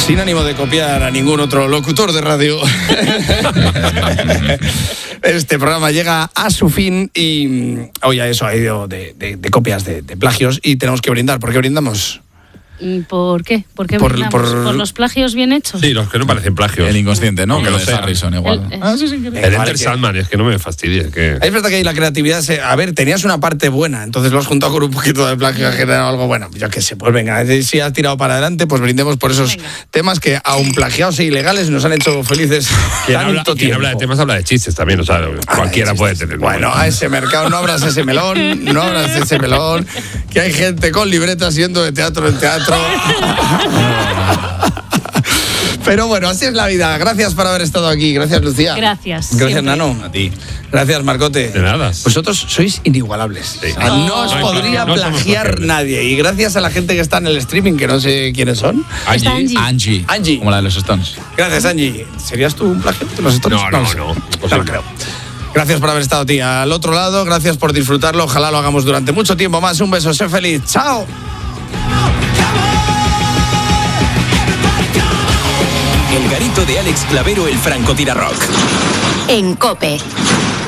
Sin ánimo de copiar a ningún otro locutor de radio, este programa llega a su fin y hoy a eso ha ido de copias de plagios y tenemos que brindar. ¿Por qué brindamos? ¿Por qué? ¿Por qué brindamos? ¿Por los plagios bien hechos? Sí, los que no parecen plagios. El inconsciente, ¿no? Que lo lo de sea. Harrison igual. El Enter Sandman, es que no me fastidies. Que... Es verdad que ahí la creatividad a ver, tenías una parte buena, entonces lo has juntado con un poquito de plagio, ha generado algo bueno. Yo qué sé, pues venga, si has tirado para adelante, pues brindemos por esos temas que, aun plagiados e ilegales, nos han hecho felices Quien tanto tiempo. habla de temas habla de chistes también, o sea, cualquiera puede tener. Bueno, a ese mercado no abras ese melón, que hay gente con libretas yendo de teatro en teatro. Pero bueno, así es la vida. Gracias por haber estado aquí. Gracias, Lucía. Gracias. Gracias, siempre. Nano. A ti. Gracias, Marcote. De nada. Vosotros sois inigualables. Sí. O sea, no os podría no somos plagiar plagiables. nadie. Y gracias a la gente que está en el streaming, que no sé quiénes son. Está Angie. Angie. Como la de los Stones. Gracias, Angie. ¿Serías tú un plagio de los Stones? No. lo sé. No lo creo. Gracias por haber estado, tía. Al otro lado, gracias por disfrutarlo. Ojalá lo hagamos durante mucho tiempo más. Un beso, sé feliz. ¡Chao! El garito de Alex Clavero, el francotirador. En COPE.